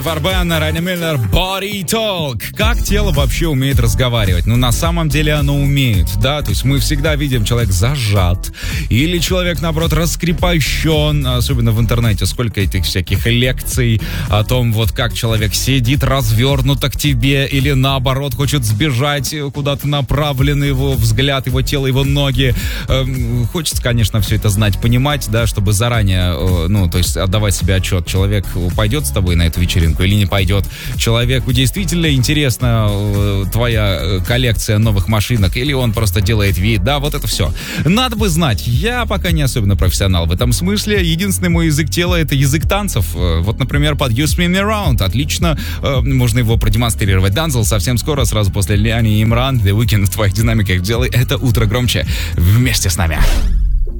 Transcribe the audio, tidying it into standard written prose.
Джой Фарбен, Райни Миллер, Body Talk. Как тело вообще умеет разговаривать? Ну, на самом деле оно умеет, да? То есть мы всегда видим, человек зажат, или человек, наоборот, раскрепощен. Особенно в интернете сколько этих всяких лекций о том, вот как человек сидит развернуто к тебе, или наоборот хочет сбежать, куда-то направлен его взгляд, его тело, его ноги. Хочется, конечно, все это знать, понимать, да, чтобы заранее, ну, то есть отдавать себе отчет, человек пойдет с тобой на эту вечеринку или не пойдет. Человеку действительно интересна твоя коллекция новых машинок, или он просто делает вид, да, вот это все. Надо бы знать. Я пока не особенно профессионал в этом смысле. Единственный мой язык тела — это язык танцев. Вот, например, под You Spin Me Around. Отлично. Можно его продемонстрировать. Данзел совсем скоро, сразу после Ляни и Имран. The Weeknd в твоих динамиках. Делай это утро громче вместе с нами.